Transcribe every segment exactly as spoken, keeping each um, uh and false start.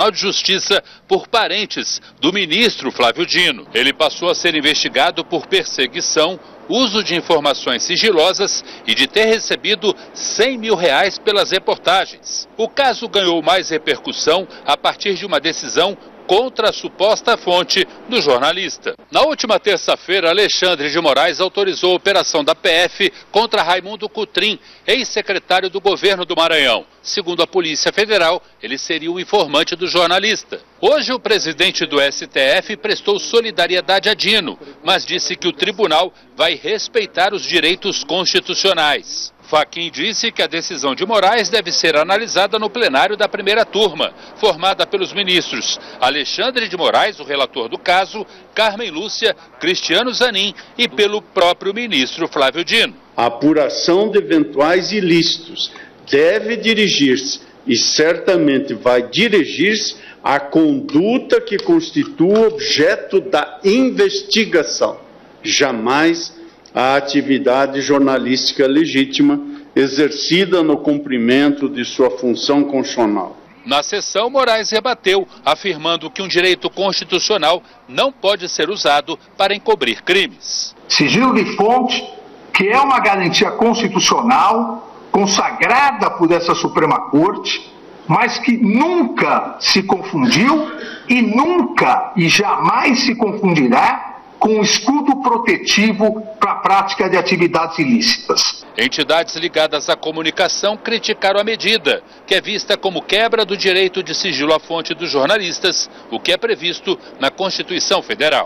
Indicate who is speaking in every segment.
Speaker 1: Tribunal de Justiça por parentes do ministro Flávio Dino. Ele passou a ser investigado por perseguição, uso de informações sigilosas e de ter recebido cem mil reais pelas reportagens. O caso ganhou mais repercussão a partir de uma decisão contra a suposta fonte do jornalista. Na última terça-feira, Alexandre de Moraes autorizou a operação da P F contra Raimundo Cotrim, ex-secretário do governo do Maranhão. Segundo a Polícia Federal, ele seria o informante do jornalista. Hoje, o presidente do S T F prestou solidariedade a Dino, mas disse que o tribunal vai respeitar os direitos constitucionais. Fachin disse que a decisão de Moraes deve ser analisada no plenário da primeira turma, formada pelos ministros Alexandre de Moraes, o relator do caso, Carmen Lúcia, Cristiano Zanin e pelo próprio ministro Flávio Dino.
Speaker 2: A apuração de eventuais ilícitos deve dirigir-se, e certamente vai dirigir-se, à conduta que constitua objeto da investigação, jamais a atividade jornalística legítima exercida no cumprimento de sua função constitucional.
Speaker 1: Na sessão, Moraes rebateu, afirmando que um direito constitucional não pode ser usado para encobrir crimes.
Speaker 3: Sigilo de fonte, que é uma garantia constitucional consagrada por essa Suprema Corte, mas que nunca se confundiu e nunca e jamais se confundirá com um escudo protetivo para a prática de atividades ilícitas.
Speaker 1: Entidades ligadas à comunicação criticaram a medida, que é vista como quebra do direito de sigilo à fonte dos jornalistas, o que é previsto na Constituição Federal.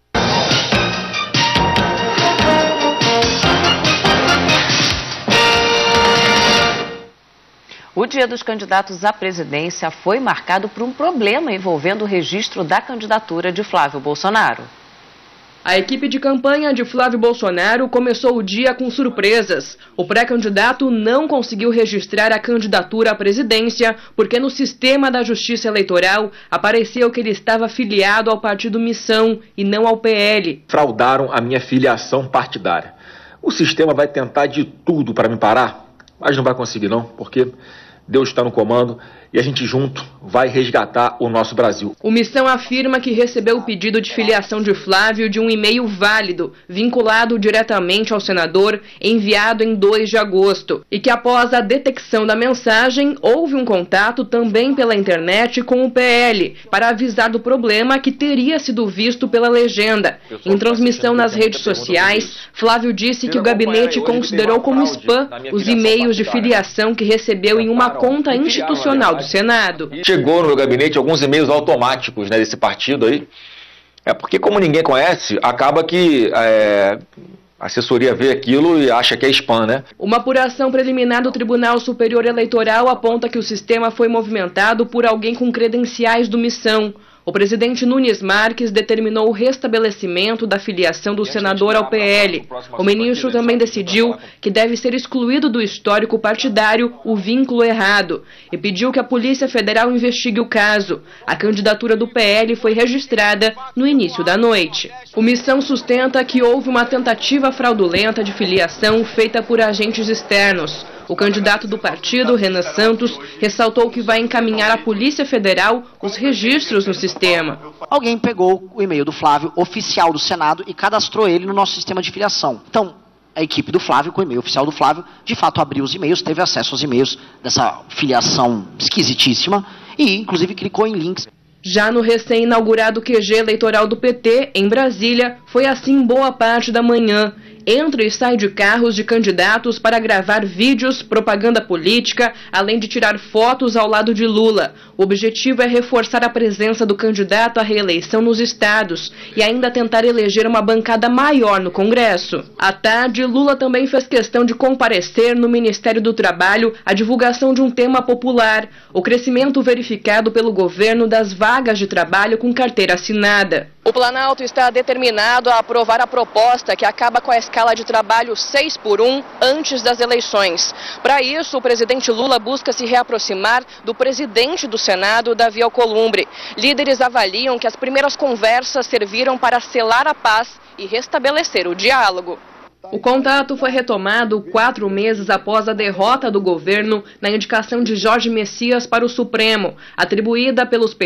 Speaker 4: O Dia dos Candidatos à Presidência foi marcado por um problema envolvendo o registro da candidatura de Flávio Bolsonaro.
Speaker 5: A equipe de campanha de Flávio Bolsonaro começou o dia com surpresas. O pré-candidato não conseguiu registrar a candidatura à presidência porque no sistema da Justiça Eleitoral apareceu que ele estava filiado ao partido Missão e não ao P L.
Speaker 6: Fraudaram a minha filiação partidária. O sistema vai tentar de tudo para me parar, mas não vai conseguir não, porque Deus está no comando e a gente junto vai resgatar o nosso Brasil.
Speaker 5: O Missão afirma que recebeu o pedido de filiação de Flávio de um e-mail válido, vinculado diretamente ao senador, enviado em dois de agosto, e que após a detecção da mensagem, houve um contato também pela internet com o P L, para avisar do problema que teria sido visto pela legenda. Em transmissão nas redes sociais, Flávio disse que o gabinete considerou como spam os e-mails de filiação que recebeu em uma conta institucional do Senado.
Speaker 6: Chegou no meu gabinete alguns e-mails automáticos, né, desse partido aí. É porque, como ninguém conhece, acaba que é, a assessoria vê aquilo e acha que é spam, né?
Speaker 5: Uma apuração preliminar do Tribunal Superior Eleitoral aponta que o sistema foi movimentado por alguém com credenciais do Missão. O presidente Nunes Marques determinou o restabelecimento da filiação do senador ao P L. O ministro também decidiu que deve ser excluído do histórico partidário o vínculo errado e pediu que a Polícia Federal investigue o caso. A candidatura do P L foi registrada no início da noite. O Missão sustenta que houve uma tentativa fraudulenta de filiação feita por agentes externos. O candidato do partido, Renan Santos, ressaltou que vai encaminhar à Polícia Federal os registros no sistema.
Speaker 7: Alguém pegou o e-mail do Flávio, oficial do Senado, e cadastrou ele no nosso sistema de filiação. Então, a equipe do Flávio, com o e-mail oficial do Flávio, de fato abriu os e-mails, teve acesso aos e-mails dessa filiação esquisitíssima e, inclusive, clicou em links.
Speaker 5: Já no recém-inaugurado Q G eleitoral do P T, em Brasília, foi assim boa parte da manhã. Entra e sai de carros de candidatos para gravar vídeos, propaganda política, além de tirar fotos ao lado de Lula. O objetivo é reforçar a presença do candidato à reeleição nos estados e ainda tentar eleger uma bancada maior no Congresso. À tarde, Lula também fez questão de comparecer no Ministério do Trabalho à divulgação de um tema popular, o crescimento verificado pelo governo das vagas de trabalho com carteira assinada.
Speaker 8: O Planalto está determinado a aprovar a proposta que acaba com a escala de trabalho seis por um antes das eleições. Para isso, o presidente Lula busca se reaproximar do presidente do Senado, Davi Alcolumbre. Líderes avaliam que as primeiras conversas serviram para selar a paz e restabelecer o diálogo.
Speaker 5: O contato foi retomado quatro meses após a derrota do governo na indicação de Jorge Messias para o Supremo, atribuída pelos